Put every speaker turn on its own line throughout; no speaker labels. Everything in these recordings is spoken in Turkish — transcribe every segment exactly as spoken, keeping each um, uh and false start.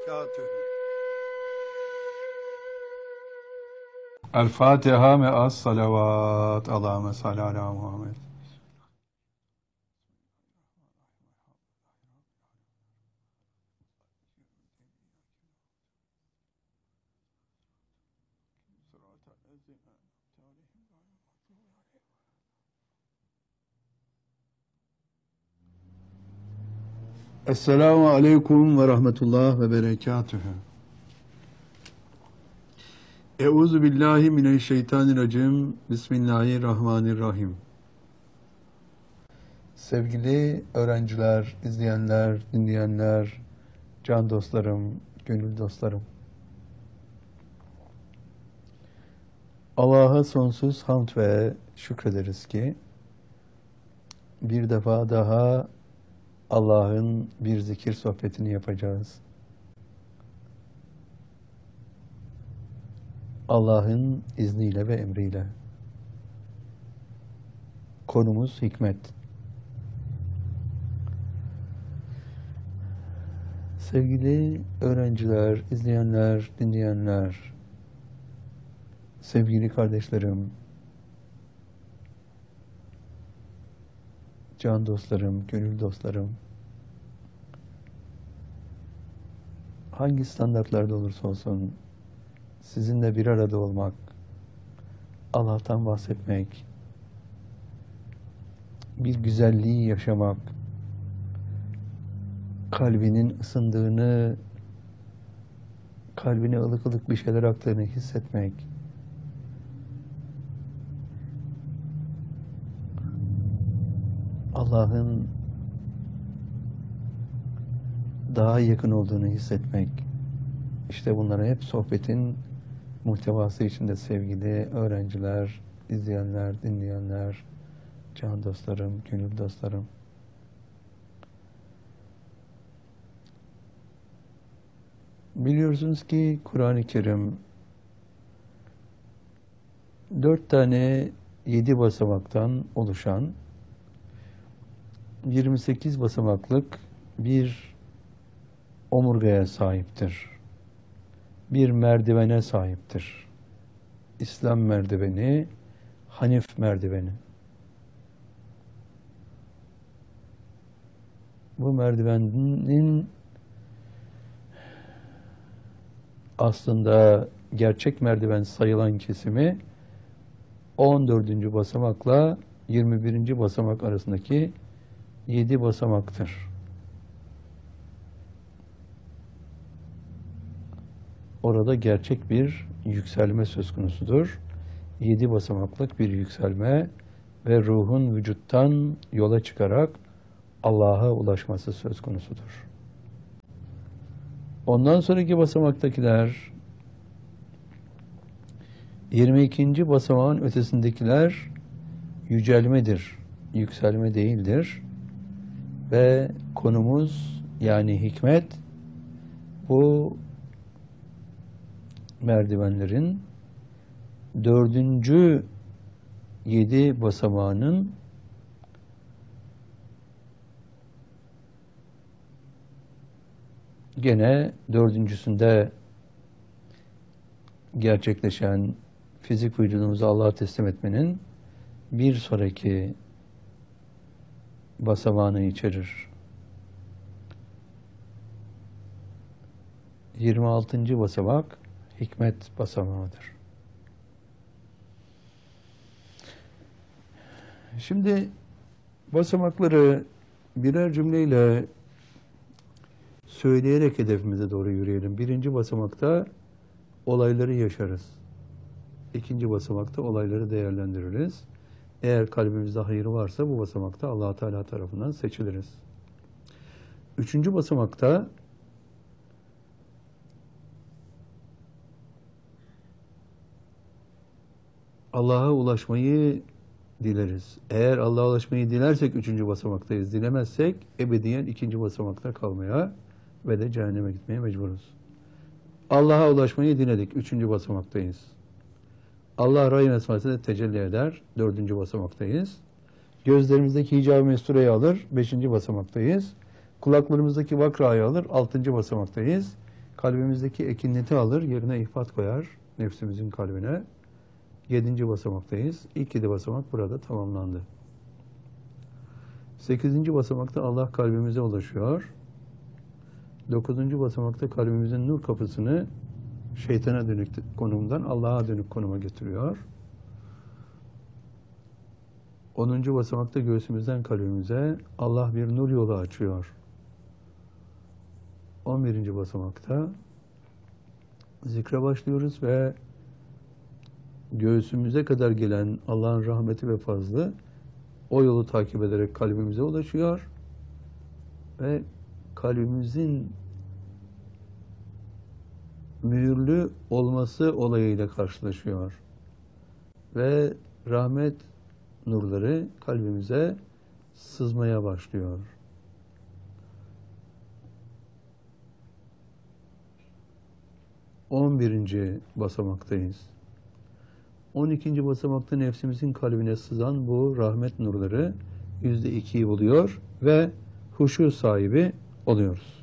وبركاته.
الفاتحة مع الصلوات. اللهم صل على محمد. Esselamu Aleyküm ve Rahmetullah ve Berekatühü. Euzu billahi mineşşeytanirracim. Bismillahirrahmanirrahim. Sevgili öğrenciler, izleyenler, dinleyenler, can dostlarım, gönül dostlarım. Allah'a sonsuz hamd ve şükrederiz ki bir defa daha Allah'ın bir zikir sohbetini yapacağız. Allah'ın izniyle ve emriyle. Konumuz hikmet. Sevgili öğrenciler, izleyenler, dinleyenler, sevgili kardeşlerim, can dostlarım, gönül dostlarım, hangi standartlarda olursa olsun sizinle bir arada olmak, Allah'tan bahsetmek, bir güzelliği yaşamak, kalbinin ısındığını, kalbine ılık ılık bir şeyler aktığını hissetmek, Allah'ın daha yakın olduğunu hissetmek, işte bunları hep sohbetin muhtevası içinde sevgili öğrenciler, izleyenler, dinleyenler, can dostlarım, gönül dostlarım. Biliyorsunuz ki Kur'an-ı Kerim dört tane yedi basamaktan oluşan yirmi sekiz basamaklık bir omurgaya sahiptir. Bir merdivene sahiptir. İslam merdiveni, Hanif merdiveni. Bu merdivenin aslında gerçek merdiven sayılan kesimi on dördüncü basamakla yirmi birinci basamak arasındaki yedi basamaktır. Orada gerçek bir yükselme söz konusudur. Yedi basamaklık bir yükselme ve ruhun vücuttan yola çıkarak Allah'a ulaşması söz konusudur. Ondan sonraki basamaktakiler, yirmi ikinci basamağın ötesindekiler yücelmedir, yükselme değildir. Ve konumuz yani hikmet bu merdivenlerin dördüncü yedi basamağının gene dördüncüsünde gerçekleşen fizik vücudumuzu Allah'a teslim etmenin bir sonraki basamağını içerir. yirmi altıncı basamak hikmet basamağıdır. Şimdi basamakları birer cümleyle söyleyerek hedefimize doğru yürüyelim. Birinci basamakta olayları yaşarız. İkinci basamakta olayları değerlendiririz. Eğer kalbimizde hayır varsa bu basamakta Allah Teala tarafından seçiliriz. Üçüncü basamakta Allah'a ulaşmayı dileriz. Eğer Allah'a ulaşmayı dilersek üçüncü basamaktayız. Dilemezsek ebediyen ikinci basamakta kalmaya ve de cehenneme gitmeye mecburuz. Allah'a ulaşmayı diledik. Üçüncü basamaktayız. Allah Rahim Esması'da tecelli eder. Dördüncü basamaktayız. Gözlerimizdeki hicab-ı mestureyi alır. Beşinci basamaktayız. Kulaklarımızdaki vakrayı alır. Altıncı basamaktayız. Kalbimizdeki ekineti alır, yerine ihbat koyar nefsimizin kalbine. Yedinci basamaktayız. İlk yedi basamak burada tamamlandı. Sekizinci basamakta Allah kalbimize ulaşıyor. Dokuzuncu basamakta kalbimizin nur kapısını şeytana dönük konumdan Allah'a dönük konuma getiriyor. Onuncu basamakta göğsümüzden kalbimize Allah bir nur yolu açıyor. On birinci basamakta zikre başlıyoruz ve göğsümüze kadar gelen Allah'ın rahmeti ve fazlı o yolu takip ederek kalbimize ulaşıyor ve kalbimizin mühürlü olması olayıyla karşılaşıyor. Ve rahmet nurları kalbimize sızmaya başlıyor. On birinci basamaktayız. On ikinci basamakta nefsimizin kalbine sızan bu rahmet nurları yüzde ikiyi buluyor ve huşu sahibi oluyoruz.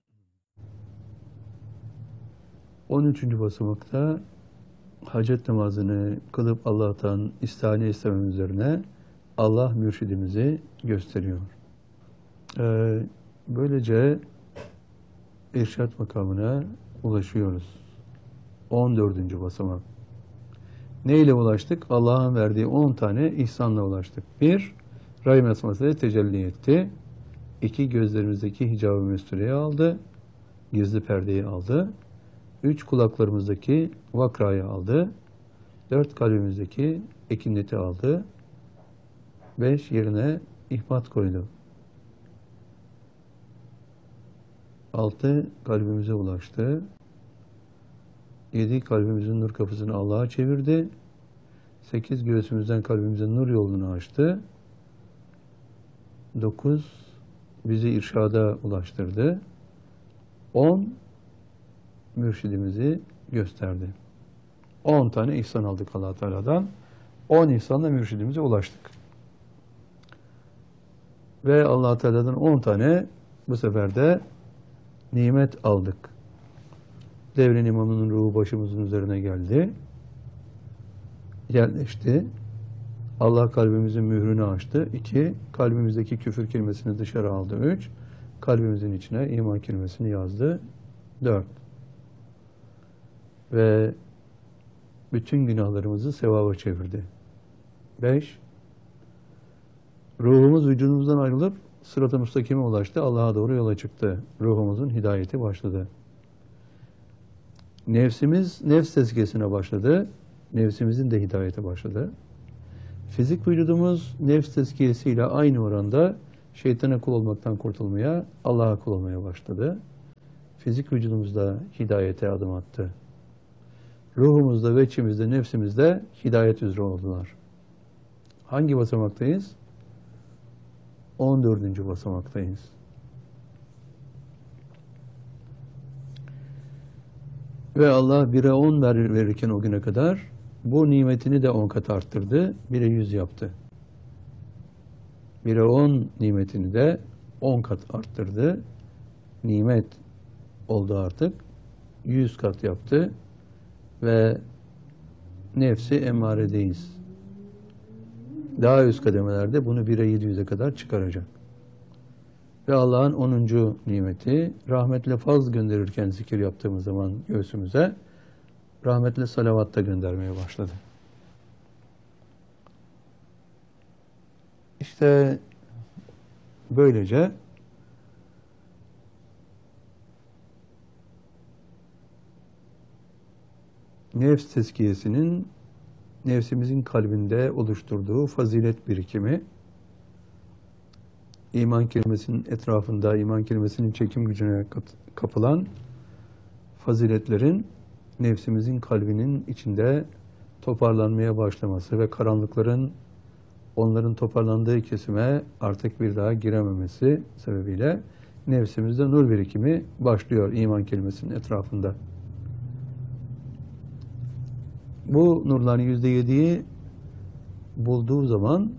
On üçüncü basamakta hacet namazını kılıp Allah'tan istihane istemem üzerine Allah mürşidimizi gösteriyor. Ee, böylece irşat makamına ulaşıyoruz. On dördüncü basamak. Neyle ulaştık? Allah'ın verdiği on tane ihsanla ulaştık. Bir, Rahim esmasıyla tecelli etti. İki, gözlerimizdeki hicab-ı müstüreyi aldı. Gizli perdeyi aldı. Üç, kulaklarımızdaki vakrayı aldı. Dört, kalbimizdeki ekineti aldı. Beş, yerine ihbat koydu. Altı, kalbimize ulaştı. Yedi, kalbimizin nur kapısını Allah'a çevirdi. Sekiz, göğsümüzden kalbimize nur yolunu açtı. Dokuz, bizi irşada ulaştırdı. On, mürşidimizi gösterdi. On tane ihsan aldık Allah Teala'dan. On ihsanla mürşidimize ulaştık. Ve Allah Teala'dan on tane bu sefer de nimet aldık. Devrin imamının ruhu başımızın üzerine geldi. Yerleşti. Allah kalbimizin mührünü açtı. İki, kalbimizdeki küfür kelimesini dışarı aldı. Üç, kalbimizin içine iman kelimesini yazdı. Dört. Ve bütün günahlarımızı sevaba çevirdi. Beş, ruhumuz vücudumuzdan ayrılıp sırat-ı müstakime ulaştı. Allah'a doğru yola çıktı. Ruhumuzun hidayeti başladı. Nefsimiz nefs tezkiyesine başladı. Nefsimizin de hidayeti başladı. Fizik vücudumuz nefs tezkiyesiyle aynı oranda şeytana kul olmaktan kurtulmaya, Allah'a kul olmaya başladı. Fizik vücudumuzda hidayete adım attı. Ruhumuzda, veçimizde, nefsimizde hidayet üzere oldular. Hangi basamaktayız? On dördüncü basamaktayız. Ve Allah bire on verirken o güne kadar bu nimetini de on kat arttırdı. Bire yüz yaptı. Bire on nimetini de on kat arttırdı. Nimet oldu artık. Yüz kat yaptı. Ve nefsi emmaredeyiz. Daha üst kademelerde bunu bire yedi yüze kadar çıkaracak. Ve Allah'ın onuncu nimeti, rahmetle faz gönderirken zikir yaptığımız zaman göğsümüze, rahmetle salavat da göndermeye başladı. İşte böylece nefs tezkiyesinin nefsimizin kalbinde oluşturduğu fazilet birikimi, iman kelimesinin etrafında, iman kelimesinin çekim gücüne kapılan faziletlerin nefsimizin kalbinin içinde toparlanmaya başlaması ve karanlıkların onların toparlandığı kesime artık bir daha girememesi sebebiyle nefsimizde nur birikimi başlıyor iman kelimesinin etrafında. Bu nurların yüzde yediyi bulduğu zaman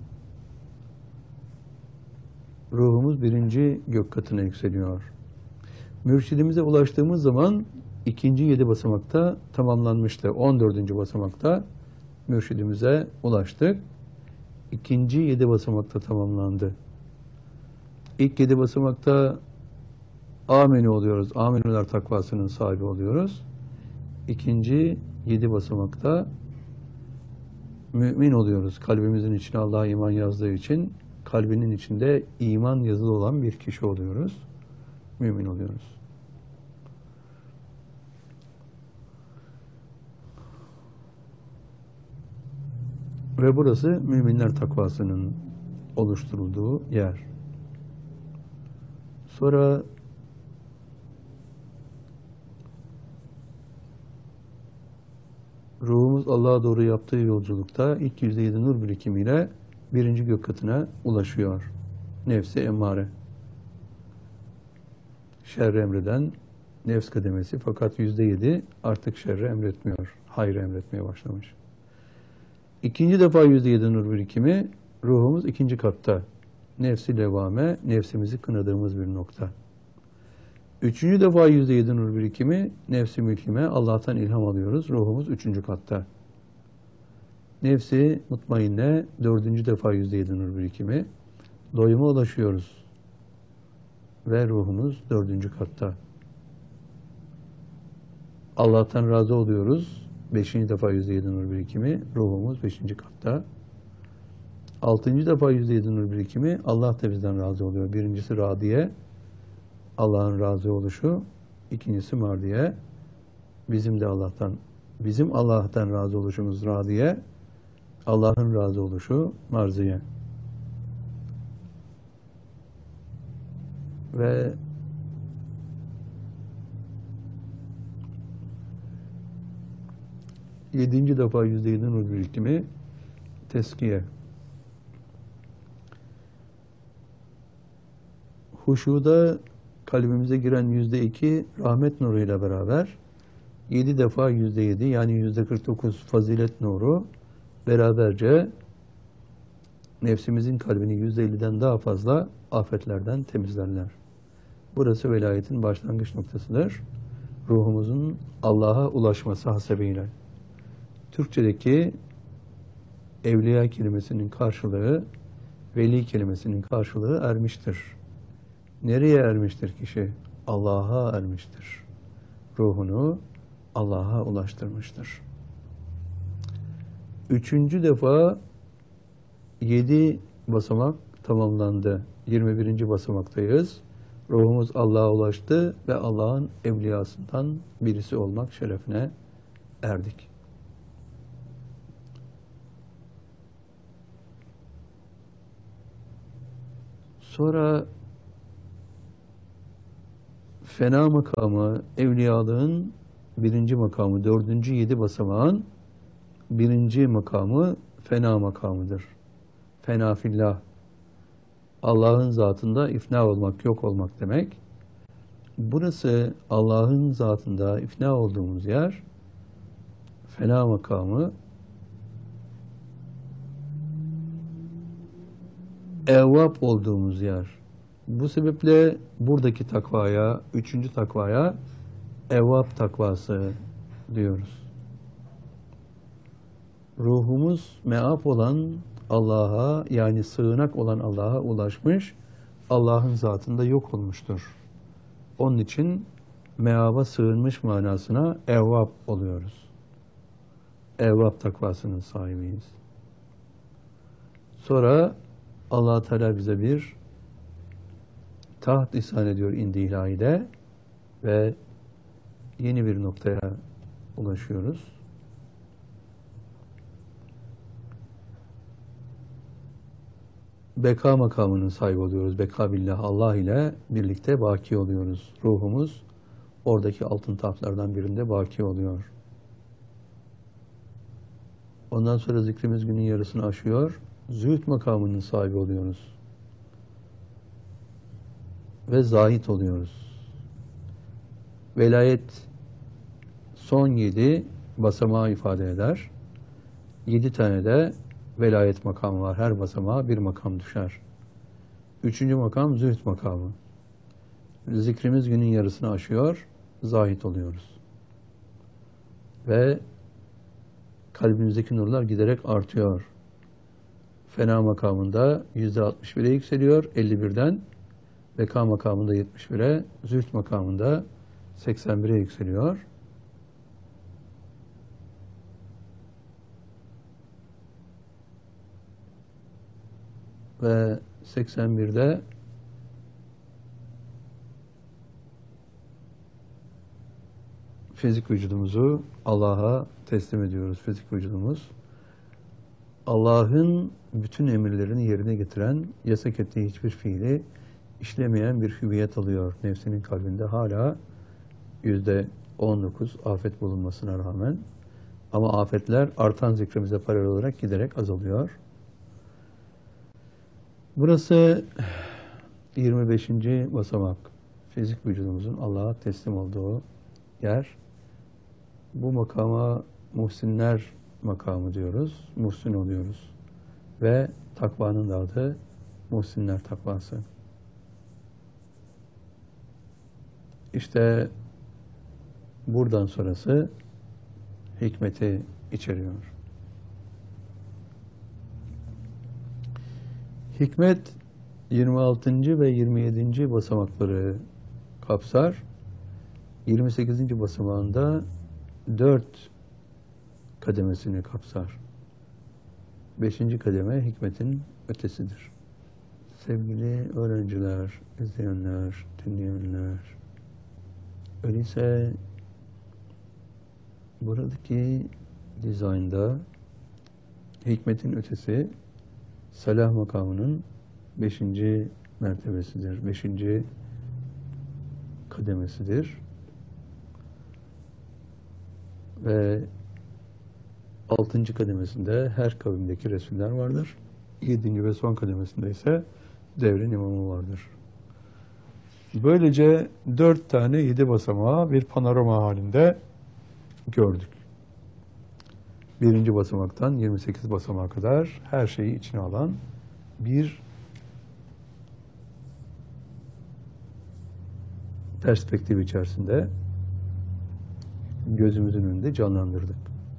ruhumuz birinci gök katına yükseliyor. Mürşidimize ulaştığımız zaman ikinci yedi basamakta tamamlanmıştı. on dördüncü basamakta mürşidimize ulaştık. İkinci yedi basamakta tamamlandı. İlk yedi basamakta ameni oluyoruz. Amenüler takvasının sahibi oluyoruz. İkinci yedi basamakta mümin oluyoruz. Kalbimizin içine Allah'a iman yazdığı için kalbinin içinde iman yazılı olan bir kişi oluyoruz. Mümin oluyoruz. Ve burası müminler takvasının oluşturulduğu yer. Sonra ruhumuz Allah'a doğru yaptığı yolculukta ilk yüzde yedi nur birikimiyle birinci gök katına ulaşıyor. Nefsi emmare. Şerri emreden nefs kademesi, fakat yüzde yedi artık şerri emretmiyor. Hayrı emretmeye başlamış. İkinci defa yüzde yedi nur birikimi, ruhumuz ikinci katta. Nefsi levame, nefsimizi kınadığımız bir nokta. Üçüncü defa yüzde yedi nur birikimi, nefsi mülhime, Allah'tan ilham alıyoruz. Ruhumuz üçüncü katta. Nefsi mutmainne, dördüncü defa yüzde yedi nur birikimi, doyuma ulaşıyoruz. Ve ruhumuz dördüncü katta. Allah'tan razı oluyoruz. Beşinci defa yüzde yedi nur birikimi, ruhumuz beşinci katta. Altıncı defa yüzde yedi nur birikimi, Allah da bizden razı oluyor. Birincisi radiye, Allah'ın razı oluşu. İkincisi mardiye, bizim de Allah'tan, bizim Allah'tan razı oluşumuz radiye, Allah'ın razı oluşu marziye. Ve yedinci defa yüzde yedi nur birikimi teskiye. Huşuda kalbimize giren yüzde iki rahmet nuruyla beraber yedi defa yüzde yedi yani yüzde kırk dokuz fazilet nuru beraberce nefsimizin kalbini yüzde elliden daha fazla afetlerden temizlerler. Burası velayetin başlangıç noktasıdır. Ruhumuzun Allah'a ulaşması hasebiyle. Türkçedeki evliya kelimesinin karşılığı, veli kelimesinin karşılığı ermiştir. Nereye ermiştir kişi? Allah'a ermiştir. Ruhunu Allah'a ulaştırmıştır. Üçüncü defa yedi basamak tamamlandı. yirmi birinci basamaktayız. Ruhumuz Allah'a ulaştı ve Allah'ın evliyasından birisi olmak şerefine erdik. Sonra fena makamı, evliyalığın birinci makamı, dördüncü yedi basamağın birinci makamı fena makamıdır. Fena fillah. Allah'ın zatında ifna olmak, yok olmak demek. Burası Allah'ın zatında ifna olduğumuz yer, fena makamı, evvap olduğumuz yer. Bu sebeple buradaki takvaya, üçüncü takvaya evvap takvası diyoruz. Ruhumuz meap olan Allah'a, yani sığınak olan Allah'a ulaşmış, Allah'ın zatında yok olmuştur. Onun için meaba sığınmış manasına evvap oluyoruz. Evvap takvasının sahibiyiz. Sonra Allah Teala bize bir taht ihsan ediyor indi ilahide ve yeni bir noktaya ulaşıyoruz. Beka makamının sahibi oluyoruz. Beka billah, Allah ile birlikte baki oluyoruz. Ruhumuz oradaki altın tahtlardan birinde baki oluyor. Ondan sonra zikrimiz günün yarısını aşıyor. Zühd makamının sahibi oluyoruz. Ve zahit oluyoruz. Velayet son yedi basamağı ifade eder. Yedi tane de velayet makamı var. Her basamağa bir makam düşer. Üçüncü makam zühd makamı. Zikrimiz günün yarısını aşıyor. Zahit oluyoruz. ve kalbinizdeki nurlar giderek artıyor. Fena makamında yüzde altmış bire yükseliyor elli birden. Beka makamında yetmiş bire, züht makamında seksen bire yükseliyor. Ve seksen birde fizik vücudumuzu Allah'a teslim ediyoruz. Fizik vücudumuz Allah'ın bütün emirlerini yerine getiren, yasak ettiği hiçbir fiili işlemeyen bir hüviyet alıyor. Nefsinin kalbinde hala yüzde on dokuz afet bulunmasına rağmen. Ama afetler artan zikrimize paralel olarak giderek azalıyor. Burası yirmi beşinci basamak. Fizik vücudumuzun Allah'a teslim olduğu yer. Bu makama muhsinler makamı diyoruz. Muhsin oluyoruz. Ve takvanın da adı muhsinler takvası. İşte buradan sonrası hikmeti içeriyor. Hikmet yirmi altıncı ve yirmi yedinci basamakları kapsar. yirmi sekizinci basamağında dört kademesini kapsar. beşinci kademe hikmetin ötesidir. Sevgili öğrenciler, izleyenler, dinleyenler, öyleyse buradaki dizaynda hikmetin ötesi salah makamının beşinci mertebesidir, beşinci kademesidir. Ve altıncı kademesinde her kavimdeki Resuller vardır. Yedinci ve son kademesinde ise devrin imamı vardır. Böylece dört tane yedi basamağı bir panorama halinde gördük. Birinci basamaktan yirmi sekiz basamağa kadar her şeyi içine alan bir perspektif içerisinde gözümüzün önünde canlandırdık.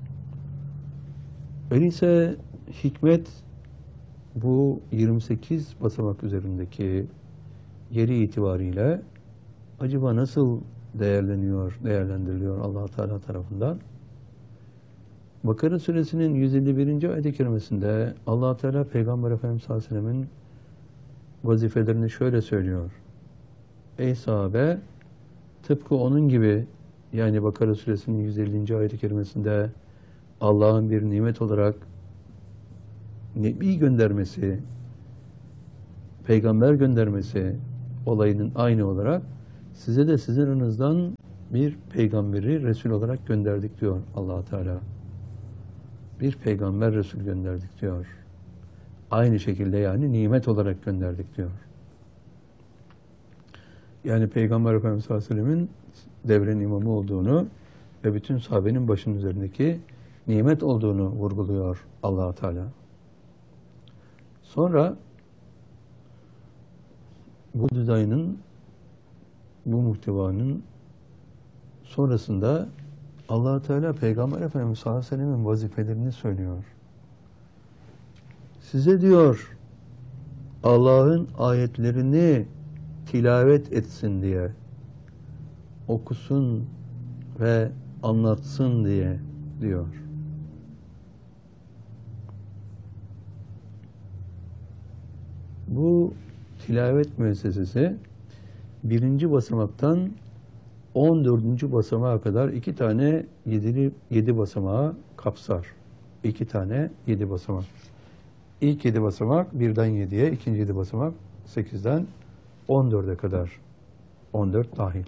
Öyleyse hikmet bu yirmi sekiz basamak üzerindeki yeri itibariyle acaba nasıl değerleniyor, değerlendiriliyor Allah Teala tarafından? Bakara suresinin yüz elli birinci ayet-i kerimesinde Allah Teala Peygamber Efendimiz sallallahu aleyhi ve sellem'in vazifelerini şöyle söylüyor. Ey sahabe, tıpkı onun gibi, yani Bakara suresinin yüz ellinci ayet-i kerimesinde Allah'ın bir nimet olarak nebi göndermesi, peygamber göndermesi olayının aynı olarak size de sizin aranızdan bir peygamberi Resul olarak gönderdik diyor Allah Teala. Bir peygamber Resul gönderdik diyor. Aynı şekilde yani nimet olarak gönderdik diyor. Yani Peygamber Efendimiz sallallahu aleyhi ve sellem'in devrin imamı olduğunu ve bütün sahabenin başının üzerindeki nimet olduğunu vurguluyor Allah Teala. Sonra bu dizaynın, bu muhtevanın sonrasında Allah Teala Peygamber Efendimiz sallallahu aleyhi ve sellem'in vazifelerini söylüyor. Size diyor Allah'ın ayetlerini tilavet etsin diye, okusun ve anlatsın diye diyor. Bu tilavet müessesesi birinci basamaktan on dördüncü basamağa kadar iki tane yedili, yedi basamağı kapsar. İki tane yedi basamak. İlk yedi basamak birden yediye, ikinci yedi basamak sekizden on dörde kadar. on dört dahil.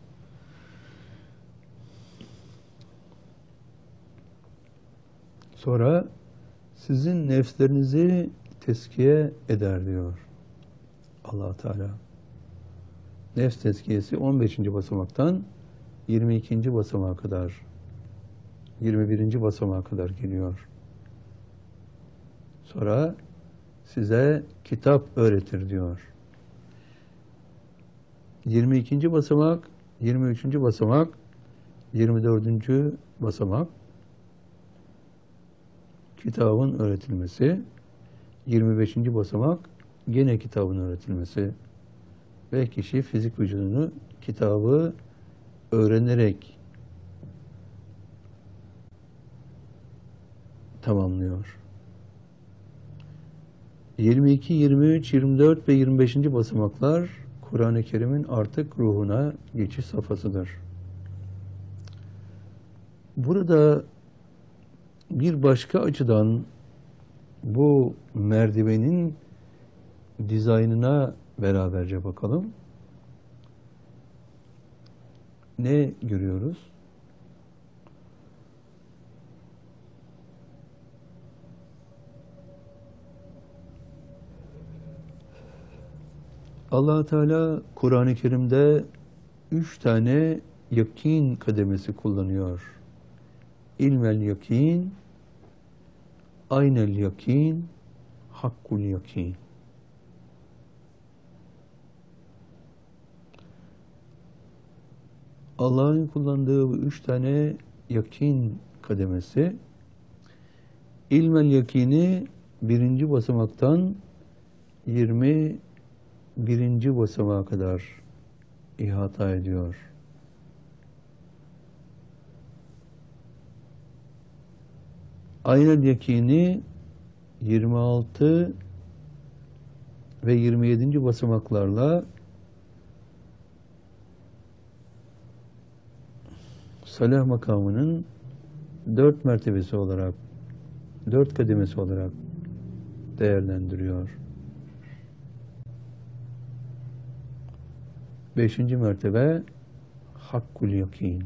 Sonra sizin nefslerinizi teskiye eder diyor Allah Teala. Nefs tezkiyesi on beşinci basamaktan yirmi ikinci basamağa kadar, yirmi birinci basamağa kadar geliyor. Sonra size kitap öğretir diyor. yirmi ikinci basamak, yirmi üçüncü basamak yirmi dördüncü basamak kitabın öğretilmesi. yirmi beşinci basamak gene kitabın öğretilmesi. Ve kişi fizik vücudunu kitabı öğrenerek tamamlıyor. yirmi iki, yirmi üç, yirmi dört ve yirmi beşinci basamaklar Kur'an-ı Kerim'in artık ruhuna geçiş safhasıdır. Burada bir başka açıdan bu merdivenin dizaynına beraberce bakalım. Ne görüyoruz? Allah Teala Kur'an-ı Kerim'de üç tane yakin kademesi kullanıyor. İlmel yakin, aynel yakin, hakkul yakin. Allah'ın kullandığı bu üç tane yakin kademesi, ilmel yakini birinci basamaktan yirmi birinci basamağa kadar ihata ediyor. Aynel yakini yirmi altı ve yirmi yedinci basamaklarla salah makamının dört mertebesi olarak, dört kademesi olarak değerlendiriyor. Beşinci mertebe hakkul yakin.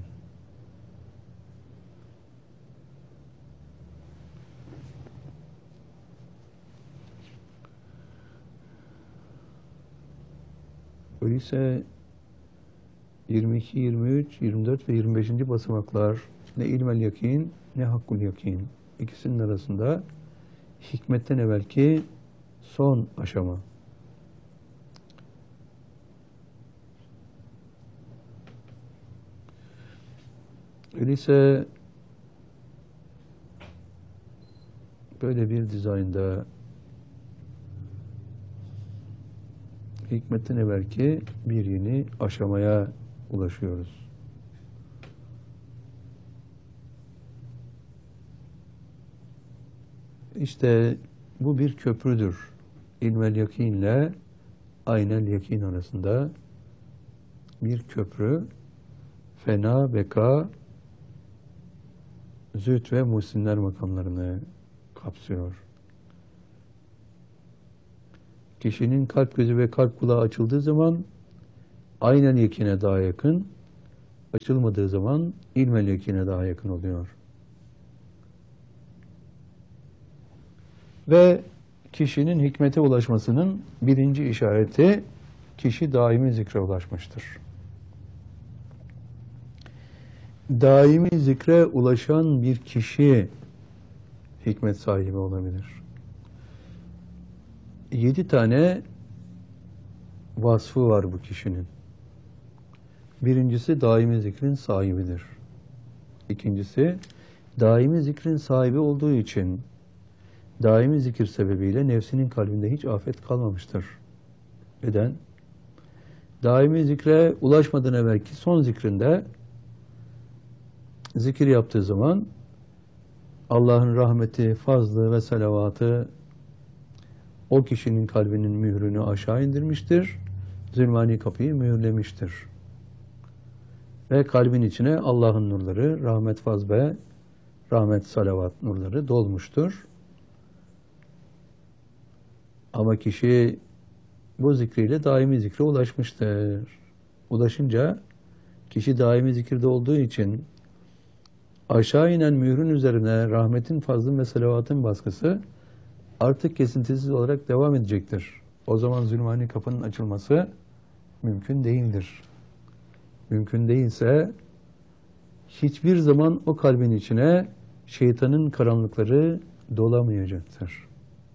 Öyleyse yirmi iki, yirmi üç, yirmi dört ve yirmi beşinci basamaklar ne ilmel yakin ne hakkul yakin. İkisinin arasında hikmetten evvelki son aşama. Öyleyse böyle bir dizaynda hikmetten evvelki bir yeni aşamaya ulaşıyoruz. İşte bu bir köprüdür. İlmel yakinle aynel yakin arasında bir köprü. Fena, beka, zühd ve muhsinler makamlarını kapsıyor. Kişinin kalp gözü ve kalp kulağı açıldığı zaman aynen yakine daha yakın, açılmadığı zaman ilmel yakine daha yakın oluyor. Ve kişinin hikmete ulaşmasının birinci işareti, kişi daimi zikre ulaşmıştır. Daimi zikre ulaşan bir kişi hikmet sahibi olabilir. Yedi tane vasfı var bu kişinin. Birincisi daimi zikrin sahibidir. İkincisi daimi zikrin sahibi olduğu için daimi zikir sebebiyle nefsinin kalbinde hiç afet kalmamıştır. Neden? Daimi zikre ulaşmadan evvelki son zikrinde zikir yaptığı zaman Allah'ın rahmeti, fazlı ve salavatı o kişinin kalbinin mührünü aşağı indirmiştir. Zulmani kapıyı mühürlemiştir. Ve kalbin içine Allah'ın nurları, rahmet, faz ve rahmet, salavat nurları dolmuştur. Ama kişi bu zikriyle daimi zikre ulaşmıştır. Ulaşınca kişi daimi zikirde olduğu için aşağı inen mührün üzerine rahmetin, fazlın ve salavatın baskısı artık kesintisiz olarak devam edecektir. O zaman zulmani kapının açılması mümkün değildir. Mümkün değilse hiçbir zaman o kalbin içine şeytanın karanlıkları dolamayacaktır.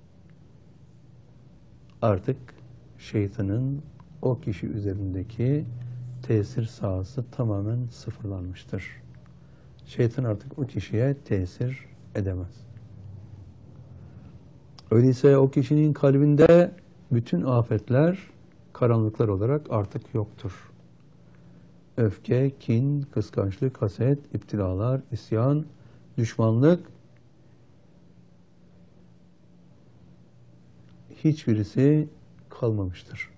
Artık şeytanın o kişi üzerindeki tesir sahası tamamen sıfırlanmıştır. şeytan artık o kişiye tesir edemez. Öyleyse o kişinin kalbinde bütün afetler, karanlıklar olarak artık yoktur. Öfke, kin, kıskançlık, haset, iptilalar, isyan, düşmanlık, hiçbirisi kalmamıştır.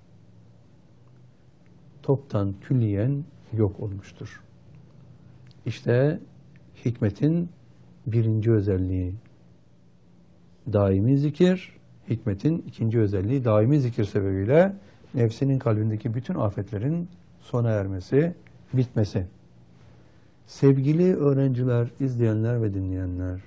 Toptan, külliyen yok olmuştur. İşte hikmetin birinci özelliği daimi zikir, hikmetin ikinci özelliği daimi zikir sebebiyle nefsinin kalbindeki bütün afetlerin sona ermesi, bitmesi. Sevgili öğrenciler, izleyenler ve dinleyenler,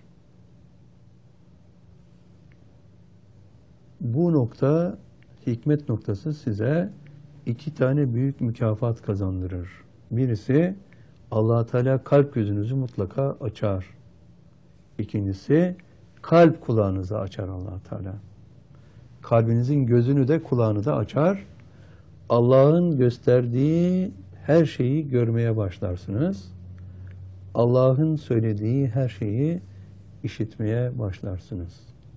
bu nokta, hikmet noktası size iki tane büyük mükafat kazandırır. Birisi, Allah-u Teala kalp gözünüzü mutlaka açar. İkincisi, kalp kulağınızı açar Allah-u Teala. Kalbinizin gözünü de kulağını da açar. Allah'ın gösterdiği her şeyi görmeye başlarsınız. Allah'ın söylediği her şeyi işitmeye başlarsınız.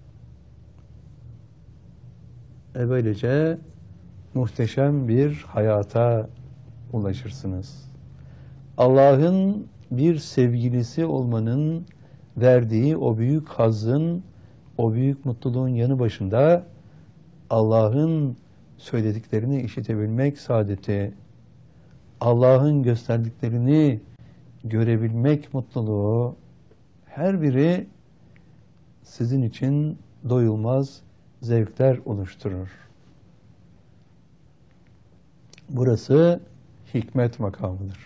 E böylece muhteşem bir hayata ulaşırsınız. Allah'ın bir sevgilisi olmanın verdiği o büyük hazzın, o büyük mutluluğun yanı başında Allah'ın söylediklerini işitebilmek saadeti, Allah'ın gösterdiklerini görebilmek mutluluğu, her biri sizin için doyulmaz zevkler oluşturur. Burası hikmet makamıdır.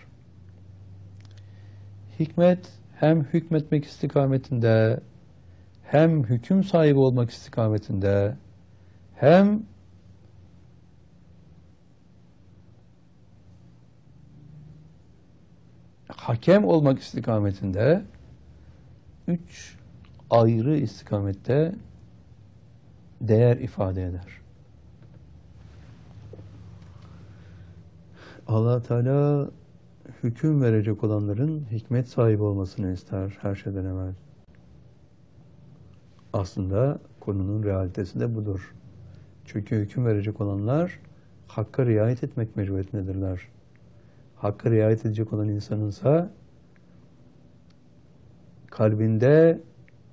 Hikmet hem hükmetmek istikametinde, hem hüküm sahibi olmak istikametinde, hem hakem olmak istikametinde, üç ayrı istikamette değer ifade eder. Allah Teala hüküm verecek olanların hikmet sahibi olmasını ister her şeyden evvel. Aslında konunun realitesi de budur. Çünkü hüküm verecek olanlar hakka riayet etmek mecburiyetindedirler. Hakka riayet edecek olan insanınsa kalbinde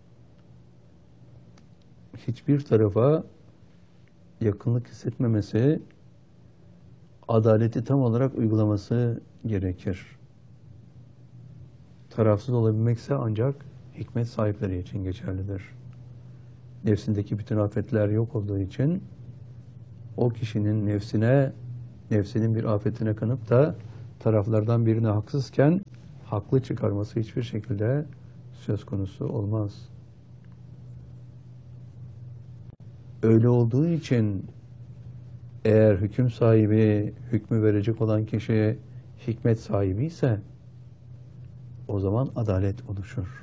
hiçbir tarafa yakınlık hissetmemesi, adaleti tam olarak uygulaması gerekir. Tarafsız olabilmekse ancak hikmet sahipleri için geçerlidir. Nefsindeki bütün afetler yok olduğu için o kişinin nefsine, nefsinin bir afetine kanıp da taraflardan birine haksızken haklı çıkarması hiçbir şekilde söz konusu olmaz. Öyle olduğu için eğer hüküm sahibi, hükmü verecek olan kişi hikmet sahibi ise o zaman adalet oluşur.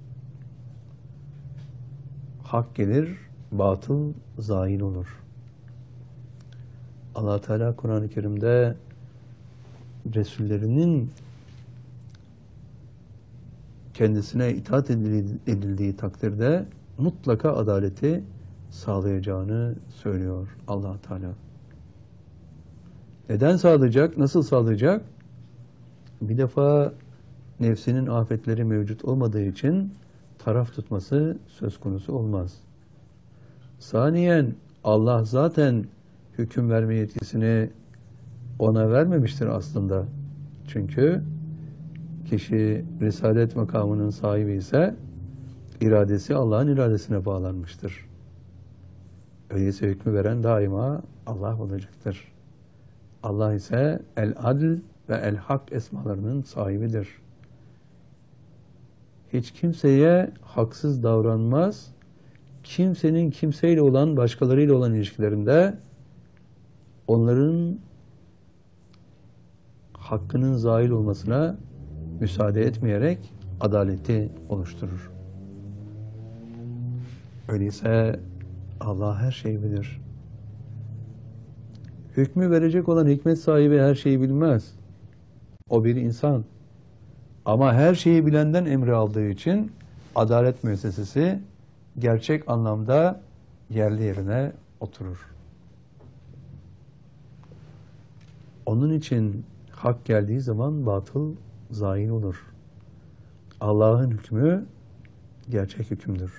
Hak gelir, batıl zail olur. Allah Teala Kur'an-ı Kerim'de Resullerinin kendisine itaat edildiği takdirde mutlaka adaleti sağlayacağını söylüyor Allah Teala. Neden sağlayacak? Nasıl sağlayacak? Bir defa nefsinin afetleri mevcut olmadığı için taraf tutması söz konusu olmaz. Saniyen Allah zaten hüküm verme yetkisini ona vermemiştir aslında. Çünkü kişi risalet makamının sahibi ise iradesi Allah'ın iradesine bağlanmıştır. Öyleyse hükmü veren daima Allah olacaktır. Allah ise El-Adl ve El-Hak esmalarının sahibidir. Hiç kimseye haksız davranmaz. Kimsenin kimseyle olan, başkalarıyla olan ilişkilerinde onların hakkının zail olmasına müsaade etmeyerek adaleti oluşturur. Öyleyse Allah her şeyi bilir. Hükmü verecek olan hikmet sahibi her şeyi bilmez. O bir insan. Ama her şeyi bilenden emri aldığı için adalet müessesesi gerçek anlamda yerli yerine oturur. Onun için hak geldiği zaman batıl zayi olur. Allah'ın hükmü gerçek hükümdür.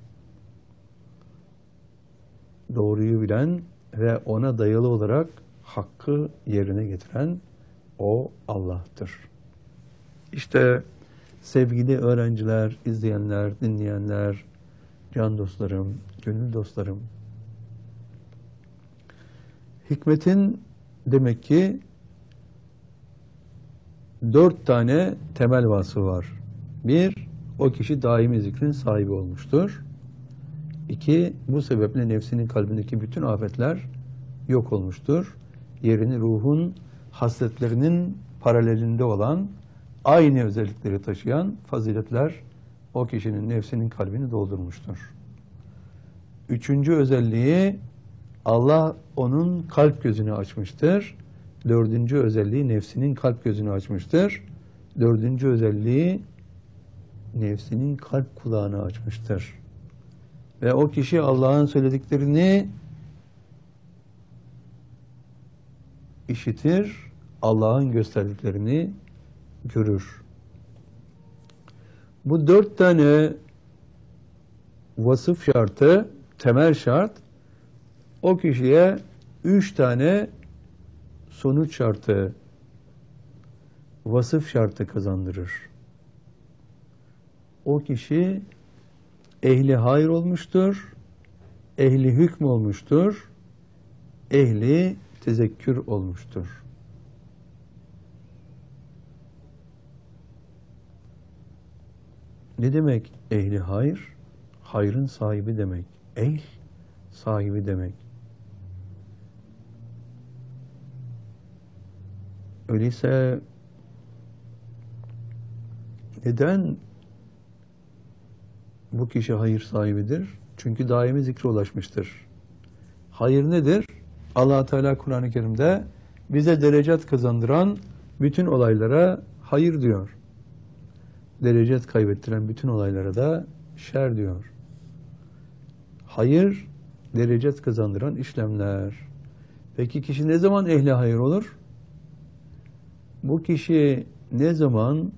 Doğruyu bilen ve ona dayalı olarak hakkı yerine getiren o Allah'tır. İşte sevgili öğrenciler, izleyenler, dinleyenler, can dostlarım, gönül dostlarım, hikmetin demek ki dört tane temel vasfı var. Bir, o kişi daimi zikrin sahibi olmuştur. İki, bu sebeple nefsinin kalbindeki bütün afetler yok olmuştur. Yerini ruhun hasletlerinin paralelinde olan, aynı özellikleri taşıyan faziletler o kişinin nefsinin kalbini doldurmuştur. Üçüncü özelliği, Allah onun kalp gözünü açmıştır. Dördüncü özelliği nefsinin kalp gözünü açmıştır. Dördüncü özelliği nefsinin kalp kulağını açmıştır. Ve o kişi Allah'ın söylediklerini işitir, Allah'ın gösterdiklerini görür. Bu dört tane vasıf şartı, temel şart, o kişiye üç tane sonuç şartı, vasıf şartı kazandırır. O kişi ehli hayır olmuştur, ehli hükm olmuştur, ehli tezekkür olmuştur. Ne demek ehli hayır? Hayrın sahibi demek. Ehl, sahibi demek. Öyleyse neden bu kişi hayır sahibidir? Çünkü daimi zikre ulaşmıştır. Hayır nedir? Allah Teala Kur'an-ı Kerim'de bize derecat kazandıran bütün olaylara hayır diyor. Derecat kaybettiren bütün olaylara da şer diyor. Hayır, derecat kazandıran işlemler. Peki kişi ne zaman ehli hayır olur? Bu kişi ne zaman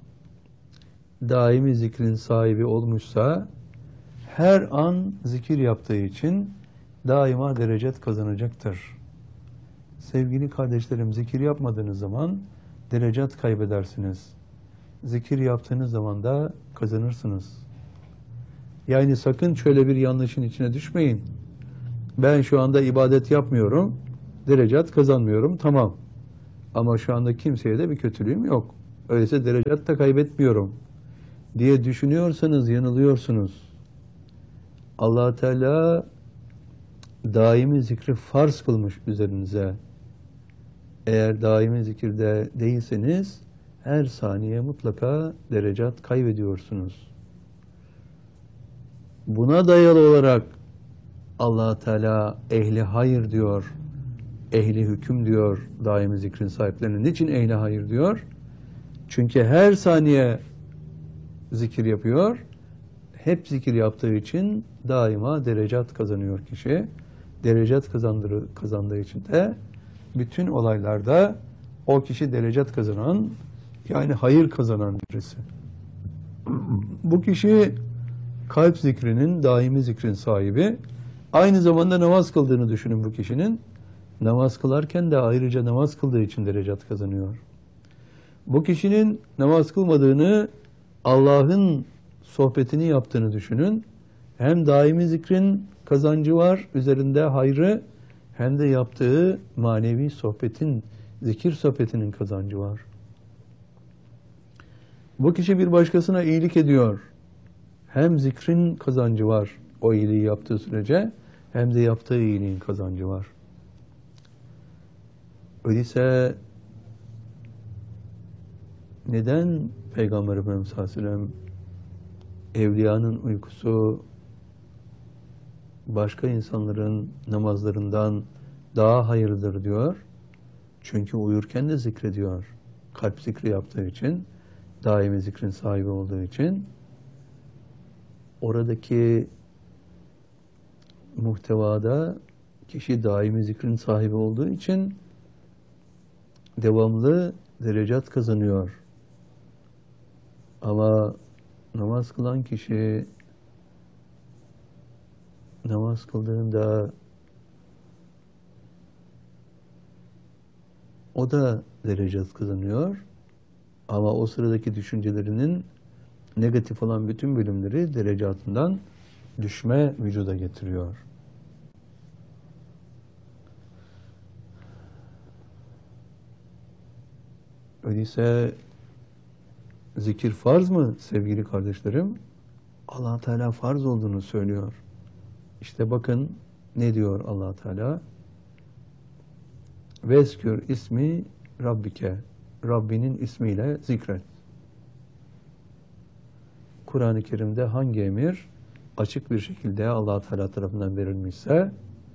daimi zikrin sahibi olmuşsa, her an zikir yaptığı için daima derecat kazanacaktır. Sevgili kardeşlerim, zikir yapmadığınız zaman derecat kaybedersiniz. Zikir yaptığınız zaman da kazanırsınız. Yani sakın şöyle bir yanlışın içine düşmeyin. Ben şu anda ibadet yapmıyorum, derecat kazanmıyorum, tamam. Ama şu anda kimseye de bir kötülüğüm yok. Öyleyse derecat da kaybetmiyorum diye düşünüyorsanız yanılıyorsunuz. Allah Teala daimi zikri farz kılmış üzerinize. Eğer daimi zikirde değilseniz her saniye mutlaka derecat kaybediyorsunuz. Buna dayalı olarak Allah Teala ehli hayır diyor, ehli hüküm diyor daimi zikrin sahiplerine. Niçin ehli hayır diyor? Çünkü her saniye zikir yapıyor. Hep zikir yaptığı için daima derecat kazanıyor kişi. Derecat kazandığı, kazandığı için de bütün olaylarda o kişi derecat kazanan, yani hayır kazanan birisi. Bu kişi kalp zikrinin, daimi zikrin sahibi. Aynı zamanda namaz kıldığını düşünün bu kişinin. Namaz kılarken de ayrıca namaz kıldığı için derecat kazanıyor. Bu kişinin namaz kılmadığını, Allah'ın sohbetini yaptığını düşünün. Hem daimi zikrin kazancı var, üzerinde hayrı, hem de yaptığı manevi sohbetin, zikir sohbetinin kazancı var. Bu kişi bir başkasına iyilik ediyor. Hem zikrin kazancı var o iyiliği yaptığı sürece, hem de yaptığı iyiliğin kazancı var. Öyleyse neden Peygamber Efendimiz sallallahu aleyhi ve sellem evliyanın uykusu başka insanların namazlarından daha hayırlıdır diyor? Çünkü uyurken de zikrediyor. Kalp zikri yaptığı için daimi zikrin sahibi olduğu için oradaki muhtevada kişi daimi zikrin sahibi olduğu için devamlı derecat kazanıyor. Ama namaz kılan kişi namaz kıldığında o da derecat kazanıyor. Ama o sıradaki düşüncelerinin negatif olan bütün bölümleri derecatından düşme vücuda getiriyor. Öyleyse zikir farz mı sevgili kardeşlerim? Allah Teala farz olduğunu söylüyor. İşte bakın ne diyor Allah Teala? Vezkür ismi Rabbike. Rabbinin ismiyle zikret. Kur'an-ı Kerim'de hangi emir açık bir şekilde Allah Teala tarafından verilmişse,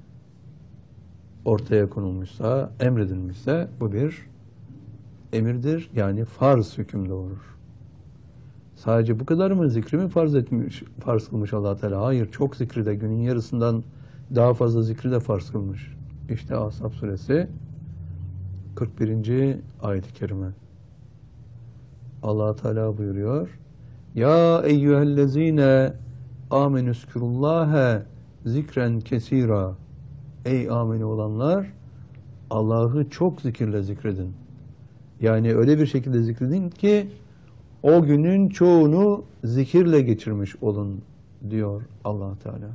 ortaya konulmuşsa, emredilmişse bu bir emirdir. Yani farz hüküm doğurur. Sadece bu kadar mı zikri mi farz etmiş, farz kılmış Allah Teala? Hayır, çok zikri de günün yarısından daha fazla zikri de farz kılmış. İşte Ashab suresi kırk birinci ayet-i kerime. Allah Teala buyuruyor: Ya eyyühellezine amenüskürullâhe zikren kesira. Ey ameni olanlar, Allah'ı çok zikirle zikredin. Yani öyle bir şekilde zikredin ki o günün çoğunu zikirle geçirmiş olun diyor Allah Teala.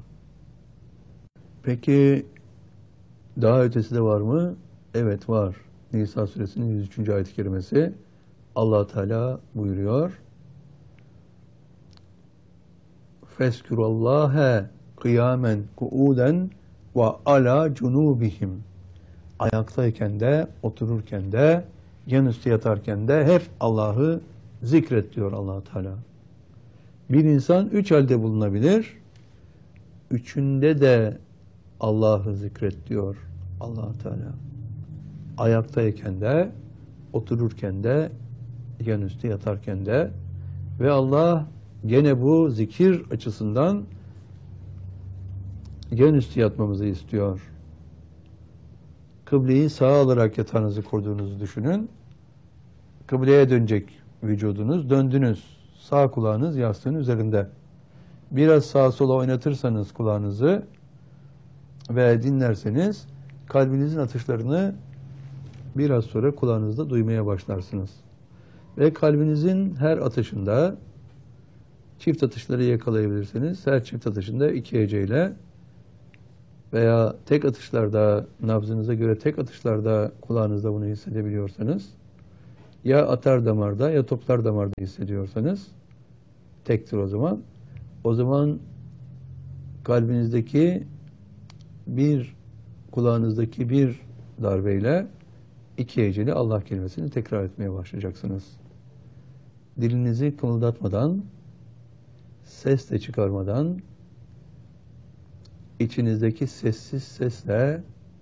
Peki daha ötesi de var mı? Evet var. Nisa suresinin yüz üçüncü ayet-i kerimesi Allah Teala buyuruyor: Feskurallahe kıyamen kuuden ve ala cunubihim. Ayaktayken de, otururken de, yanüstü yatarken de hep Allah'ı zikret diyor Allah Teala. Bir insan üç halde bulunabilir. Üçünde de Allah'ı zikret diyor Allah Teala. Ayaktayken de, otururken de, yanüstü yatarken de ve Allah gene bu zikir açısından yanüstü yatmamızı istiyor. Kıbleyi sağa alarak yatağınızı kurduğunuzu düşünün. Kıbleye dönecek vücudunuz, döndünüz. Sağ kulağınız yastığın üzerinde. Biraz sağa sola oynatırsanız kulağınızı ve dinlerseniz kalbinizin atışlarını biraz sonra kulağınızda duymaya başlarsınız. Ve kalbinizin her atışında çift atışları yakalayabilirsiniz. Her çift atışında iki heceyle veya tek atışlarda, nabzınıza göre tek atışlarda kulağınızda bunu hissedebiliyorsanız, ya atar damarda ya toplar damarda hissediyorsanız tektir o zaman. O zaman kalbinizdeki bir, kulağınızdaki bir darbeyle iki heceli Allah kelimesini tekrar etmeye başlayacaksınız. Dilinizi kımıldatmadan, ses de çıkarmadan, içinizdeki sessiz sesle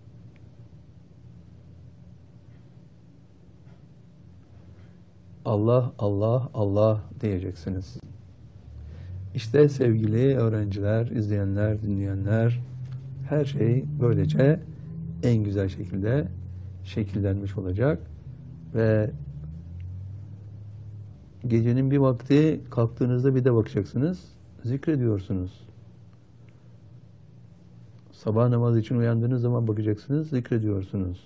Allah, Allah, Allah diyeceksiniz. İşte sevgili öğrenciler, izleyenler, dinleyenler, her şey böylece en güzel şekilde şekillenmiş olacak ve gecenin bir vakti kalktığınızda bir de bakacaksınız, zikrediyorsunuz. Sabah namazı için uyandığınız zaman bakacaksınız, zikrediyorsunuz.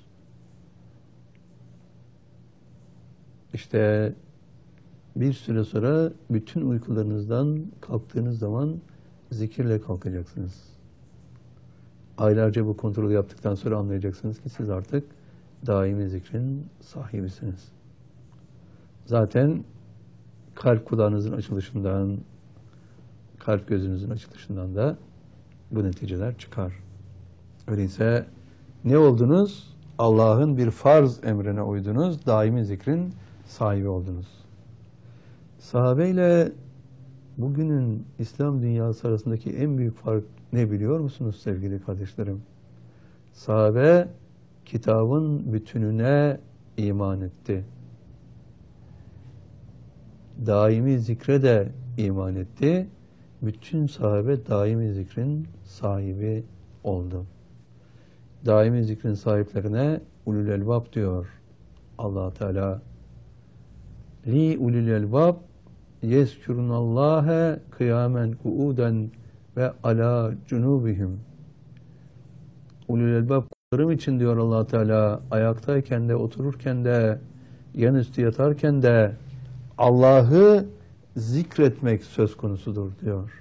İşte bir süre sonra bütün uykularınızdan kalktığınız zaman zikirle kalkacaksınız. Aylarca bu kontrolü yaptıktan sonra anlayacaksınız ki siz artık daimi zikrin sahibisiniz. Zaten kalp kulağınızın açılışından, kalp gözünüzün açılışından da bu neticeler çıkar. Öyleyse ne oldunuz? Allah'ın bir farz emrine uydunuz, daimi zikrin sahibi oldunuz. Sahabeyle bugünün İslam dünyası arasındaki en büyük fark ne biliyor musunuz sevgili kardeşlerim? Sahabe kitabın bütününe iman etti. daimi zikre de iman etti. Bütün sahabe daimi zikrin sahibi oldu. Daimi zikrin sahiplerine ulul elbab diyor Allah Teala. Li ulul elbab yezkurunallâhe kıyamen kuuden ve ala cunubihim. Ulul elbab kullarım için diyor Allah Teala, ayaktayken de, otururken de, yanüstü yatarken de Allah'ı zikretmek söz konusudur diyor.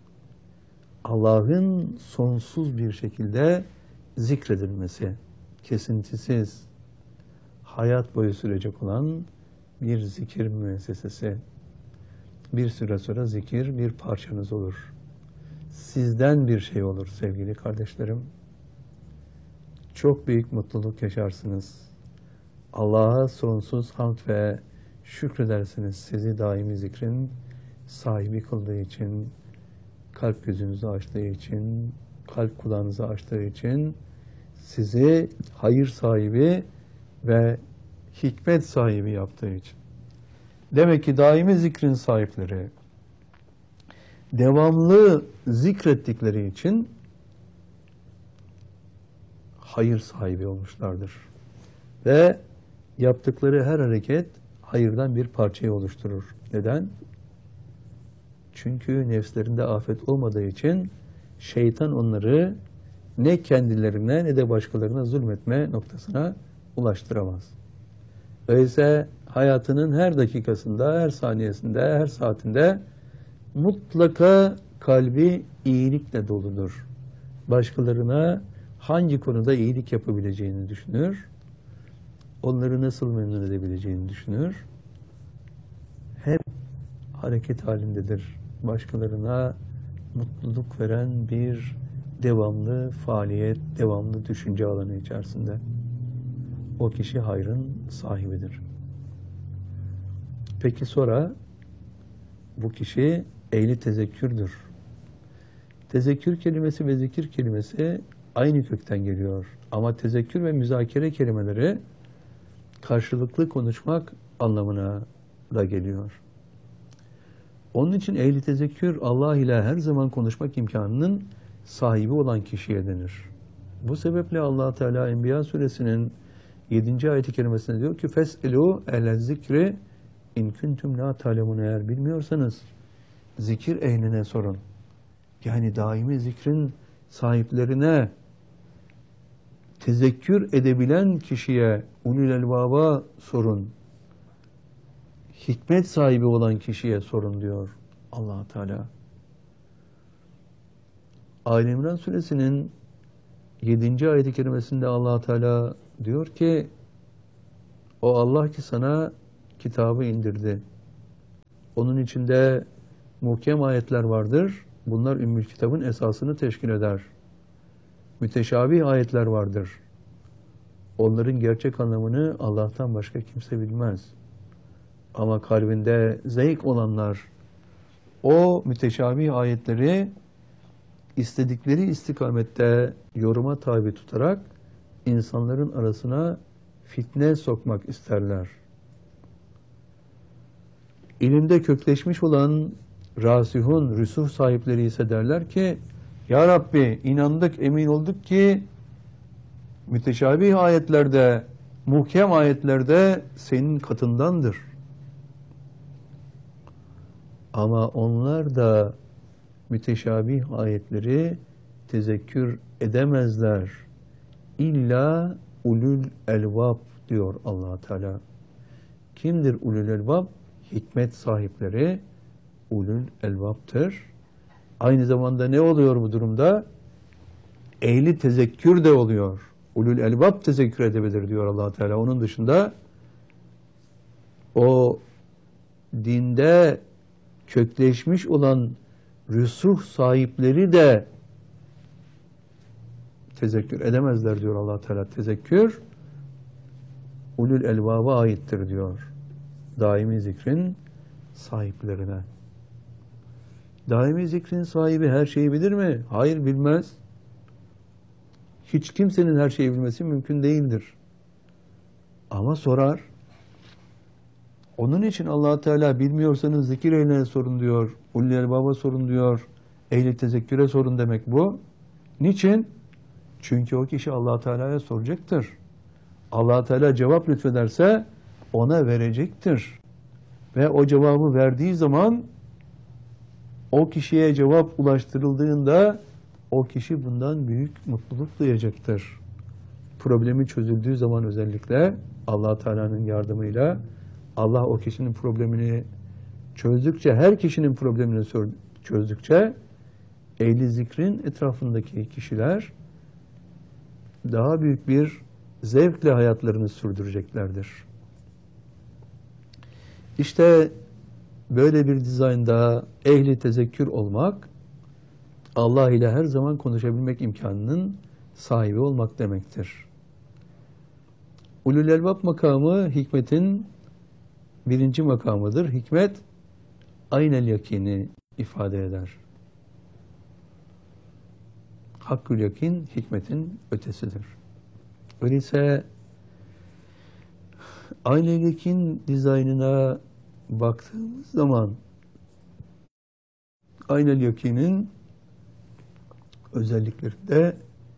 Allah'ın sonsuz bir şekilde zikredilmesi, kesintisiz, hayat boyu sürecek olan bir zikir müessesesi. Bir süre sonra zikir bir parçanız olur. Sizden bir şey olur sevgili kardeşlerim. Çok büyük mutluluk yaşarsınız. Allah'a sonsuz hamd ve şükredersiniz. Sizi daimi zikrin sahibi kıldığı için, kalp gözünüzü açtığı için, kalp kulağınızı açtığı için, sizi hayır sahibi ve hikmet sahibi yaptığı için. Demek ki daimi zikrin sahipleri devamlı zikrettikleri için hayır sahibi olmuşlardır. Ve yaptıkları her hareket hayırdan bir parçayı oluşturur. Neden? Çünkü nefslerinde afet olmadığı için şeytan onları ne kendilerine ne de başkalarına zulmetme noktasına ulaştıramaz. Öyleyse hayatının her dakikasında, her saniyesinde, her saatinde mutlaka kalbi iyilikle doludur. Başkalarına hangi konuda iyilik yapabileceğini düşünür, onları nasıl memnun edebileceğini düşünür. Hep hareket halindedir. Başkalarına mutluluk veren bir devamlı faaliyet, devamlı düşünce alanı içerisinde. O kişi hayrın sahibidir. Peki sonra bu kişi ehli tezekkürdür. Tezekkür kelimesi ve zikir kelimesi aynı kökten geliyor. Ama tezekkür ve müzakere kelimeleri karşılıklı konuşmak anlamına da geliyor. Onun için ehli tezekkür, Allah ile her zaman konuşmak imkanının sahibi olan kişiye denir. Bu sebeple Allah Teala Enbiya suresinin yedinci ayet-i kerimesinde diyor ki fes'elû ehle zikri in kuntum la ta'lemun, eğer bilmiyorsanız zikir ehline sorun. Yani daimi zikrin sahiplerine, tezekkür edebilen kişiye, ulul elbaba sorun. Hikmet sahibi olan kişiye sorun diyor Allah Teala. Ali İmran suresinin yedinci ayet-i kerimesinde Allah Teala diyor ki o Allah ki sana kitabı indirdi. Onun içinde muhkem ayetler vardır. Bunlar Ümmül Kitab'ın esasını teşkil eder. Müteşabih ayetler vardır. Onların gerçek anlamını Allah'tan başka kimse bilmez. Ama kalbinde zevk olanlar o müteşabih ayetleri istedikleri istikamette yoruma tabi tutarak insanların arasına fitne sokmak isterler. İlimde kökleşmiş olan rasihun, rüsuh sahipleri ise derler ki Ya Rabbi inandık, emin olduk ki müteşabih ayetlerde, muhkem ayetlerde senin katındandır. Ama onlar da müteşabih ayetleri tezekkür edemezler. İlla ulul elbab diyor Allah Teala. Kimdir ulul elbab? Hikmet sahipleri ulul elbaptır. Aynı zamanda ne oluyor bu durumda? Ehli tezekkür de oluyor. Ulul elbab tezekkür edebilir diyor Allah Teala. Onun dışında o dinde kökleşmiş olan rüsuh sahipleri de tezekkür edemezler diyor Allah Teala. Tezekkür ulul elbaba aittir diyor. Daimi zikrin sahiplerine. Daimi zikrin sahibi her şeyi bilir mi? Hayır, bilmez. Hiç kimsenin her şeyi bilmesi mümkün değildir. Ama sorar. Onun için Allah Teala bilmiyorsanız zikir eline sorun diyor, ulul elbaba sorun diyor, ehli tezekküre sorun demek bu. Niçin? Çünkü o kişi Allah Teala'ya soracaktır. Allah Teala cevap lütfederse ona verecektir. Ve o cevabı verdiği zaman o kişiye cevap ulaştırıldığında o kişi bundan büyük mutluluk duyacaktır. Problemi çözüldüğü zaman özellikle Allah Teala'nın yardımıyla Allah o kişinin problemini çözdükçe, her kişinin problemini çözdükçe ehli zikrin etrafındaki kişiler daha büyük bir zevkle hayatlarını sürdüreceklerdir. İşte böyle bir dizaynda ehli tezekkür olmak, Allah ile her zaman konuşabilmek imkanının sahibi olmak demektir. Ulul elbab makamı hikmetin birinci makamıdır. Hikmet, aynel yakini ifade eder. Hakkül yakin, hikmetin ötesidir. Öyleyse aynel yakin dizaynına baktığımız zaman aynel yakinin özelliklerinde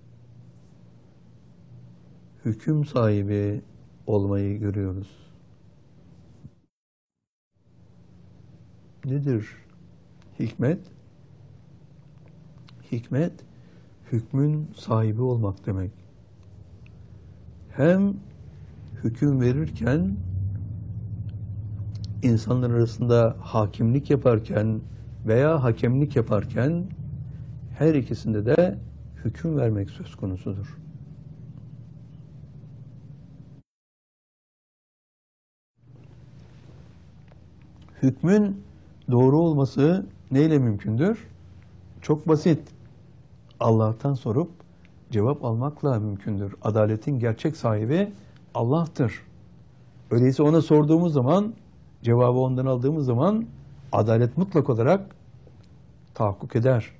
hüküm sahibi olmayı görüyoruz. Nedir hikmet? Hikmet, hükmün sahibi olmak demek. Hem hüküm verirken, insanlar arasında hakimlik yaparken veya hakemlik yaparken her ikisinde de hüküm vermek söz konusudur. Hükmün doğru olması neyle mümkündür? Çok basit. Allah'tan sorup cevap almakla mümkündür. Adaletin gerçek sahibi Allah'tır. Öyleyse ona sorduğumuz zaman, cevabı ondan aldığımız zaman adalet mutlak olarak tahakkuk eder.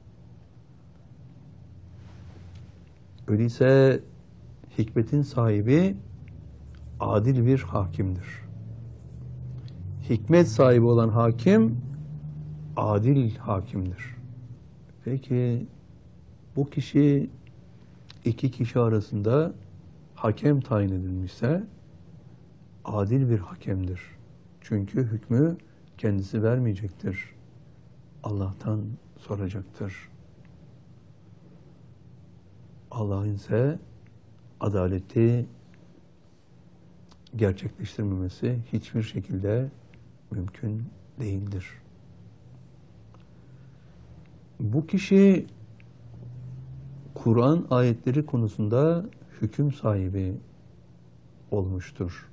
Öyleyse hikmetin sahibi adil bir hakimdir. Hikmet sahibi olan hakim adil hakimdir. Peki bu kişi iki kişi arasında hakem tayin edilmişse adil bir hakemdir. Çünkü hükmü kendisi vermeyecektir. Allah'tan soracaktır. Allah'ın ise adaleti gerçekleştirmemesi hiçbir şekilde mümkün değildir. Bu kişi Kur'an ayetleri konusunda hüküm sahibi olmuştur.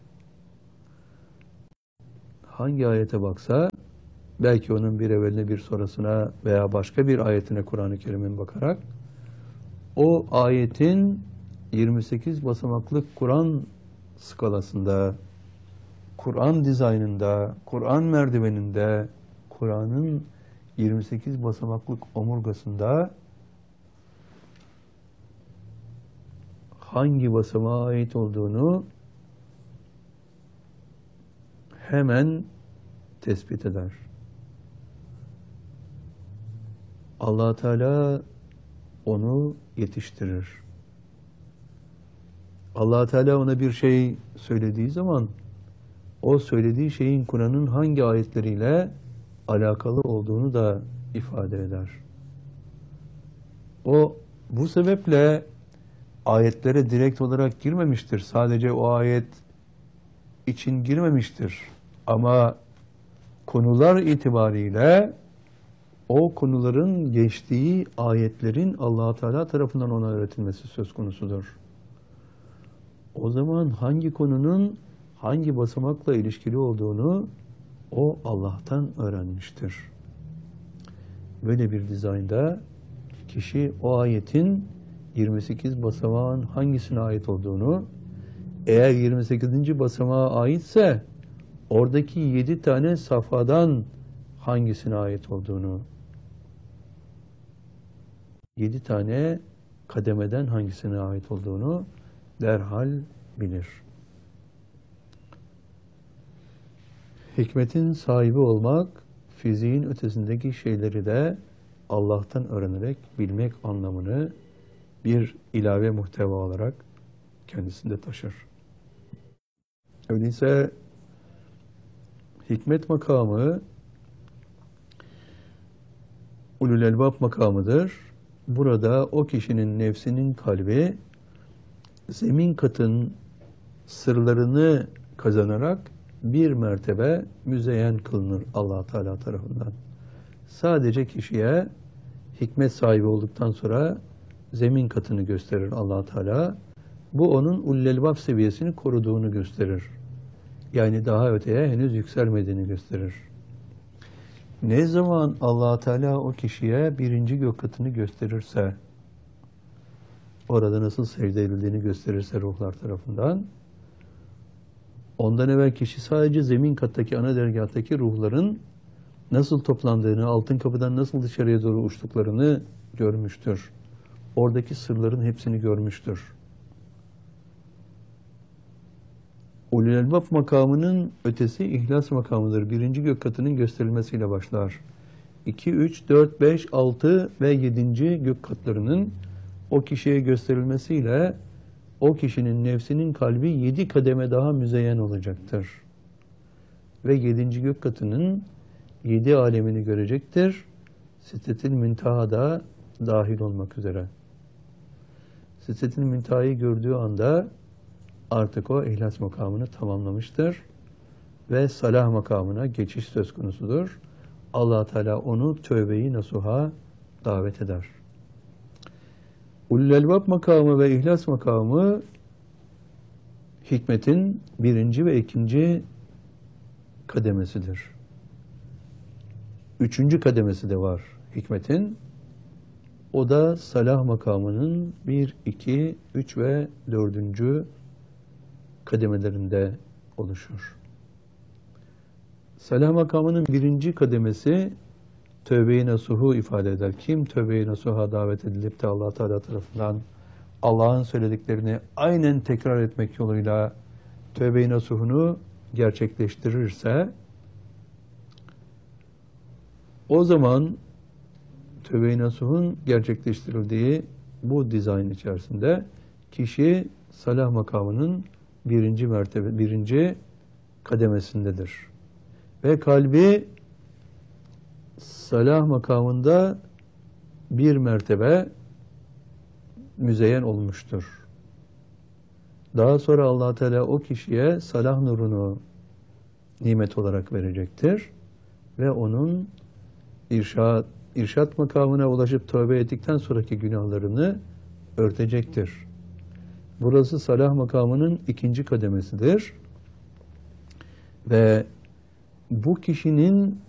Hangi ayete baksa, belki onun bir evveline bir sonrasına veya başka bir ayetine Kur'an-ı Kerim'in bakarak, o ayetin yirmi sekiz basamaklık Kur'an skalasında, Kur'an dizaynında, Kur'an merdiveninde, Kur'an'ın yirmi sekiz basamaklık omurgasında hangi basamağa ait olduğunu hemen tespit eder. Allah Teala onu yetiştirir. Allah Teala ona bir şey söylediği zaman o söylediği şeyin Kur'an'ın hangi ayetleriyle alakalı olduğunu da ifade eder. O bu sebeple ayetlere direkt olarak girmemiştir. Sadece o ayet için girmemiştir. Ama konular itibariyle o konuların geçtiği ayetlerin Allah Teala tarafından ona öğretilmesi söz konusudur. O zaman hangi konunun hangi basamakla ilişkili olduğunu o Allah'tan öğrenmiştir. Böyle bir dizaynda kişi o ayetin yirmi sekiz basamağın hangisine ait olduğunu, eğer yirmi sekizinci basamağa aitse oradaki yedi tane safhadan hangisine ait olduğunu, yedi tane kademeden hangisine ait olduğunu derhal bilir. Hikmetin sahibi olmak, fiziğin ötesindeki şeyleri de Allah'tan öğrenerek bilmek anlamını bir ilave muhteva olarak kendisinde taşır. Öyleyse hikmet makamı ulul elbab makamıdır. Burada o kişinin nefsinin kalbi zemin katın sırlarını kazanarak bir mertebe müzeyyen kılınır Allah Teala tarafından. Sadece kişiye hikmet sahibi olduktan sonra zemin katını gösterir Allah Teala. Bu onun ulul elbab seviyesini koruduğunu gösterir. Yani daha öteye henüz yükselmediğini gösterir. Ne zaman Allah Teala o kişiye birinci gök katını gösterirse, orada nasıl secde edildiğini gösterirse ruhlar tarafından, ondan evvel kişi sadece zemin kattaki, ana dergahtaki ruhların nasıl toplandığını, altın kapıdan nasıl dışarıya doğru uçtuklarını görmüştür. Oradaki sırların hepsini görmüştür. Ulul elbab makamının ötesi ihlas makamıdır. Birinci gök katının gösterilmesiyle başlar. iki, üç, dört, beş, altı ve yedinci gök katlarının o kişiye gösterilmesiyle o kişinin nefsinin kalbi yedi kademe daha müzeyyen olacaktır. Ve yedinci gök katının yedi alemini görecektir. Sidretil Müntaha da dahil olmak üzere. Sidretil Müntaha'yı gördüğü anda artık o ihlas makamını tamamlamıştır ve salah makamına geçiş söz konusudur. Allah Teala onu tövbe-i nasuha davet eder. Ulul elbab makamı ve ihlas makamı hikmetin birinci ve ikinci kademesidir. Üçüncü kademesi de var hikmetin. O da salah makamının bir, iki, üç ve dördüncü kademelerinde oluşur. Salah makamının birinci kademesi tövbe-i nasuhu ifade eder. Kim tövbe-i nasuha davet edilip de Allah Teala tarafından Allah'ın söylediklerini aynen tekrar etmek yoluyla tövbe-i nasuhunu gerçekleştirirse, o zaman tövbe-i nasuhun gerçekleştirildiği bu dizayn içerisinde kişi salah makamının birinci mertebe, birinci kademesindedir. Ve kalbi salah makamında bir mertebe müzeyyen olmuştur. Daha sonra Allah Teala o kişiye salah nurunu nimet olarak verecektir ve onun irşat, irşat makamına ulaşıp tövbe ettikten sonraki günahlarını örtecektir. Burası salah makamının ikinci kademesidir. Ve bu kişinin